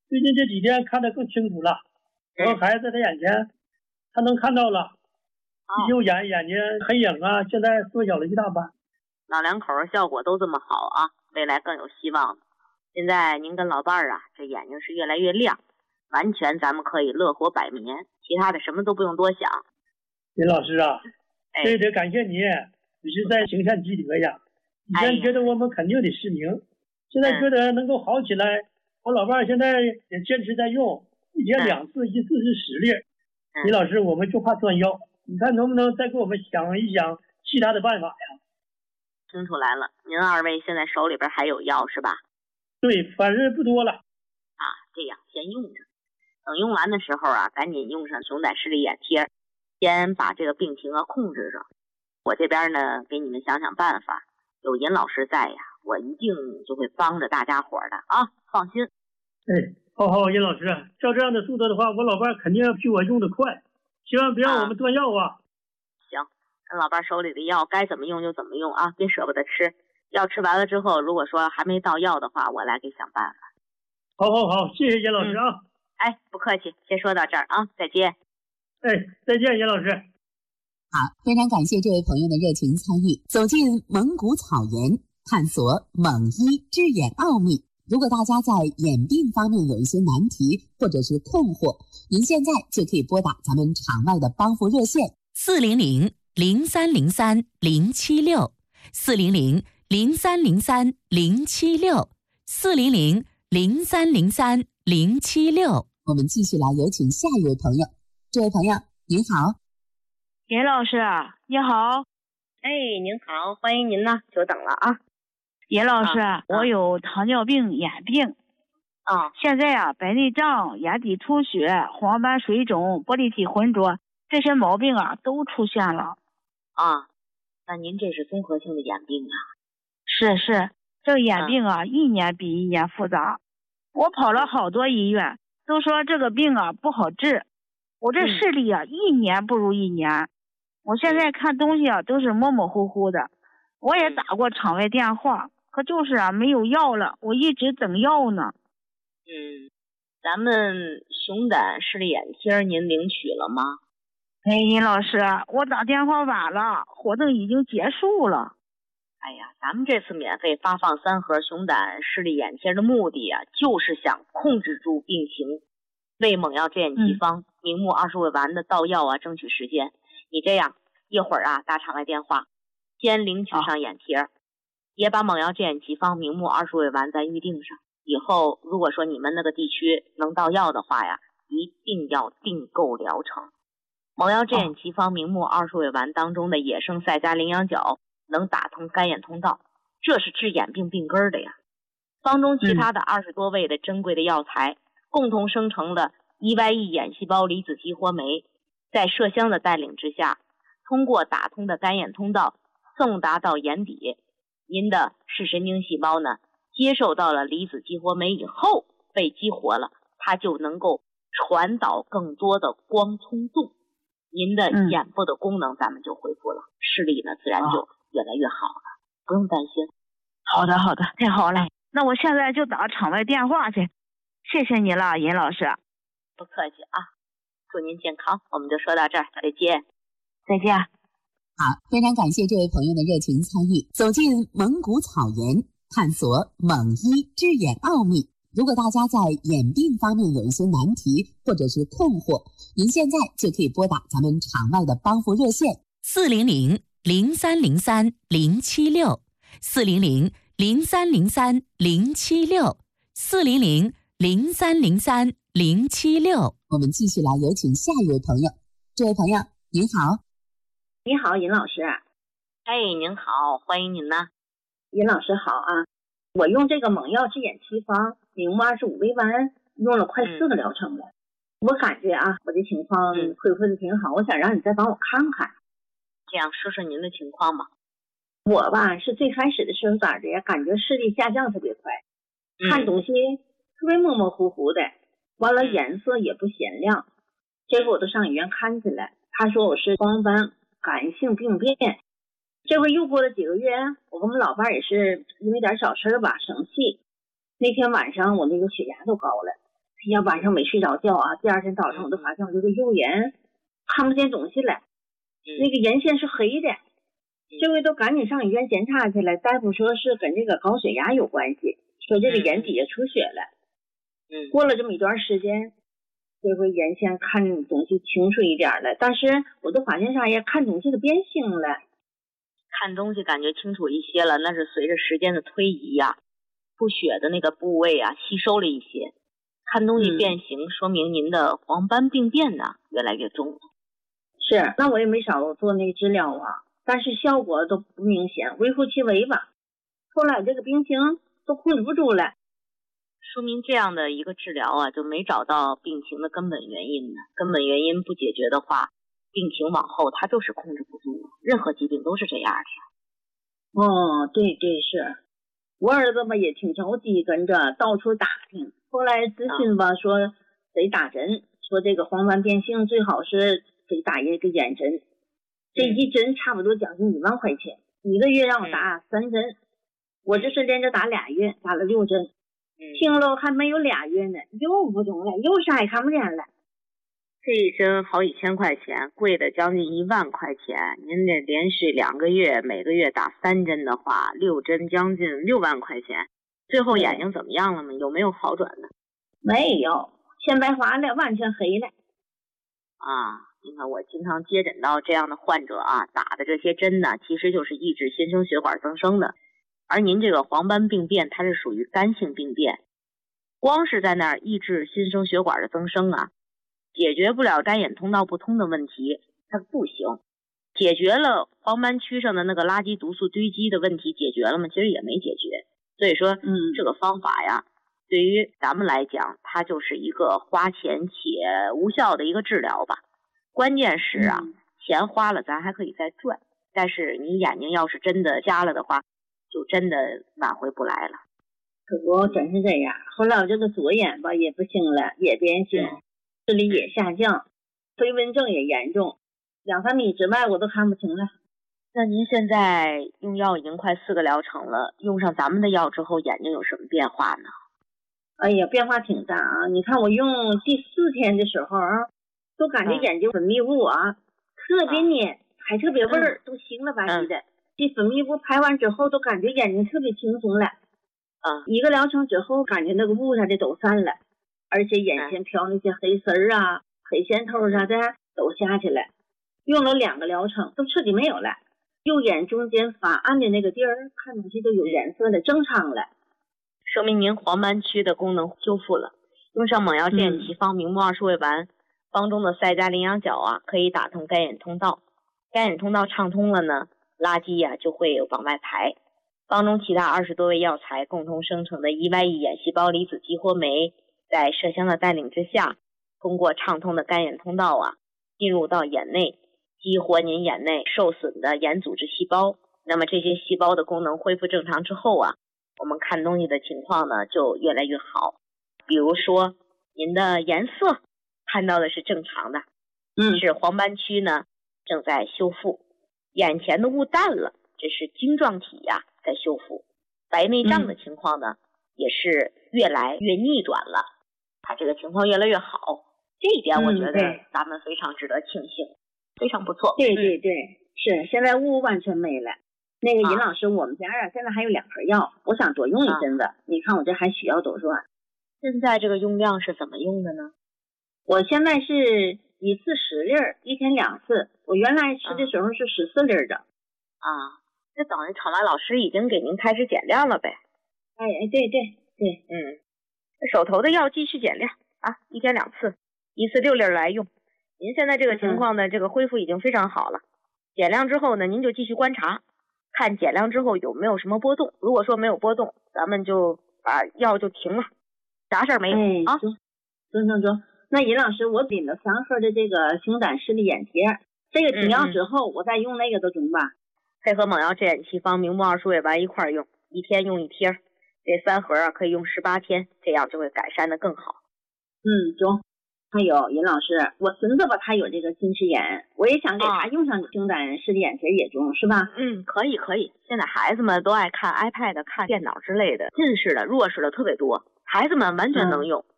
最近这几天看得更清楚了，我和孩子在他眼前，他能看到了，以前眼睛黑影啊，现在缩小了一大半。 老两口效果都这么好啊，未来更有希望。现在您跟老伴儿啊，这眼睛是越来越亮，完全咱们可以乐活百年，其他的什么都不用多想。 林老师啊，这得感谢你，你是在行善积德呀。以前觉得我们肯定得失明，现在觉得能够好起来。我老伴儿现在也坚持在用，一天2次，一次是10粒。林老师，我们就怕断药，你看能不能再给我们想一想其他的办法呀？ 听出来了，您二位现在手里边还有药是吧？ 对，反正不多了。 啊，这样先用着，等用完的时候啊，赶紧用上熊胆视力眼贴，先把这个病情啊控制着。我这边呢，给你们想想办法。有尹老师在呀，我一定就会帮着大家伙的啊，放心。 好，尹老师，照这样的速度的话，我老伴肯定要比我用得快，千万别让我们断药啊。 行，跟老伴手里的药该怎么用就怎么用啊，别舍不得吃。药吃完了之后，如果说还没到药的话，我来给想办法。 好，谢谢尹老师啊。 不客气，先说到这儿啊，再见。 再见，尹老师。 好，非常感谢这位朋友的热情参与，走进蒙古草原，探索蒙医治眼奥秘。如果大家在眼病方面有一些难题或者是困惑，您现在就可以拨打咱们场外的帮扶热线400-0303-076，400-0303-076。我们继续来有请下一位朋友。这位朋友您好。 尹老师你好。 您好，欢迎您呢，久等了啊。 尹老师，我有糖尿病、眼病。现在白内障、眼底出血、黄斑水肿、玻璃体浑浊，这些毛病都出现了。 那您这是综合性的眼病啊？ 是，这个眼病一年比一年复杂。我跑了好多医院，都说这个病不好治。我这视力一年不如一年。我现在看东西都是模模糊糊的。我也打过场外电话，可就是没有药了，我一直等药呢。 咱们熊胆视力眼贴您领取了吗？ 尹老师，我打电话晚了，活动已经结束了。 咱们这次免费发放3盒熊胆视力眼贴的目的就是想控制住病情，为蒙药健眼奇方明目20味丸的到药争取时间。你这样一会儿打场外电话，先领取上眼贴，也把蒙药健眼奇方明目20味丸再预定上。以后如果说你们那个地区能到药的话一定要订购疗程。蒙药健眼奇方明目20味丸当中的野生赛加羚羊角能打通干眼通道，这是治眼病病根的呀。方中其他的20多味的珍贵的药材，共同生成了EYE眼细胞离子激活酶，在麝香的带领之下，通过打通的干眼通道送达到眼底，您的视神经细胞呢接受到了离子激活酶以后被激活了，它就能够传导更多的光聪纵，您的眼部的功能咱们就恢复了，视力呢自然就越来越好了，不用担心。 好的，太好了，那我现在就打场外电话去。谢谢你了，尹老师。 不客气祝您健康，我们就说到这儿，再见。 再见。 好，非常感谢这位朋友的热情参与，走进蒙古草原，探索蒙医治眼奥秘。如果大家在眼病方面有一些难题或者是困惑，您现在就可以拨打咱们场外的帮扶热线400-0303-076，400-0303-076。我们继续来有请下一位朋友。这位朋友您好。 你好，尹老师。 您好，欢迎您呢。 尹老师好我用这个蒙药治眼奇方明目25味丸用了快4个疗程了。我感觉我这情况恢复的挺好，我想让你再帮我看看。 这样说说您的情况吧。 我是最开始的时候感觉视力下降特别快，看东西特别模模糊糊的，完了颜色也不显亮。这回我都上医院看去了，他说我是黄斑感性病变。这回又过了几个月，我跟我们老伴也是因为点小事吧生气，那天晚上我那个血压都高了， 呀，晚上没睡着觉啊，第二天早上我都发现我这个右眼看不见东西了，那个眼线是黑的，这回都赶紧上医院检查去了，大夫说是跟这个高血压有关系，说这个眼底下出血了。过了这么一段时间，这回眼线看东西清楚一点了，但是我都发现啥呀，看东西都变形了。 看东西感觉清楚一些了，那是随着时间的推移呀，出血的那个部位啊吸收了一些，看东西变形，说明您的黄斑病变呢越来越重了。 是，那我也没少做那个治疗啊，但是效果都不明显，微乎其微吧。后来这个病情都控制不住了， 说明这样的一个治疗啊，就没找到病情的根本原因呢。根本原因不解决的话，病情往后它就是控制不住，任何疾病都是这样的。 对对是，我儿子吧也挺着急，跟着到处打听，后来咨询吧说得打针，说这个黄斑变性最好是得打一个眼针，这一针差不多将近1万块钱，一个月让我打3针，我这是连着打2月，打了6针，听了还没有2月呢，又不中了，又啥也看不见了。 这一针好几千块钱，贵的将近1万块钱，您得连续2个月，每个月打3针的话，6针将近6万块钱。最后眼睛怎么样了吗？有没有好转呢？ 没有，现白花了，完全黑了。 你看我经常接诊到这样的患者啊，打的这些针呢，其实就是抑制新生血管增生的。而您这个黄斑病变，它是属于干性病变，光是在那儿抑制新生血管的增生啊，解决不了干眼通道不通的问题，它不行。解决了黄斑区上的那个垃圾毒素堆积的问题，解决了吗？其实也没解决。所以说，这个方法呀，对于咱们来讲，它就是一个花钱且无效的一个治疗吧。关键是啊，钱花了咱还可以再赚，但是你眼睛要是真的瞎了的话，就真的挽回不来了。 可不真是这样。后来我这个左眼吧也不行了，也变形，视力也下降，飞蚊症也严重，2、3米之外我都看不清了。 那您现在用药已经快4个疗程了，用上咱们的药之后，眼睛有什么变化呢？ 哎呀，变化挺大啊！你看我用第4天的时候啊，都感觉眼睛分泌物啊特别黏，还特别味儿，都腥了吧唧的。这分泌物排完之后，都感觉眼睛特别轻松了。1个疗程之后，感觉那个雾啥的都散了，而且眼前飘那些黑丝儿啊、黑线头啥的都下去了。用了2个疗程，都彻底没有了。右眼中间发暗的那个地儿，看东西都有颜色了，正常了。 说明您黄斑区的功能修复了。用上猛药健眼奇方明目2数位丸，方中的赛加羚羊角啊，可以打通干眼通道。干眼通道畅通了呢，垃圾呀就会往外排。方中其他20多味药材共同生成的1Y1眼细胞离子激活酶，在麝香的带领之下，通过畅通的干眼通道啊，进入到眼内，激活您眼内受损的眼组织细胞。那么这些细胞的功能恢复正常之后啊，我们看东西的情况呢就越来越好。比如说您的颜色看到的是正常的，是黄斑区呢正在修复，眼前的雾淡了，这是晶状体呀在修复，白内障的情况呢也是越来越逆转了，它这个情况越来越好。这一点我觉得咱们非常值得庆幸，非常不错。 对对对，是现在雾完全没了。那个尹老师，我们家现在还有2盒药，我想多用一阵子。你看我这还需要多少？ 现在这个用量是怎么用的呢？ 我现在是1次10粒儿，1天2次。我原来吃的时候是14粒的。 这等于场外老师已经给您开始减量了呗？ 对对对， 手头的药继续减量啊，1天2次，1次6粒来用。您现在这个情况呢，这个恢复已经非常好了。减量之后呢，您就继续观察，看减量之后有没有什么波动。如果说没有波动，咱们就把药就停了，啥事儿没有啊？ 中。那尹老师，我领了3盒的这个熊胆视力眼贴，这个停药之后，我再用那个都中吧？ 配合猛药健眼奇方明目2数位丸一块用，1天用1贴，这3盒啊可以用18天，这样就会改善的更好。 中。还有尹老师，我孙子吧，他有这个近视眼，我也想给他用上熊胆视力眼贴也中，是吧？ 可以。现在孩子们都爱看 iPad、看电脑之类的，近视的、弱视的特别多，孩子们完全能用。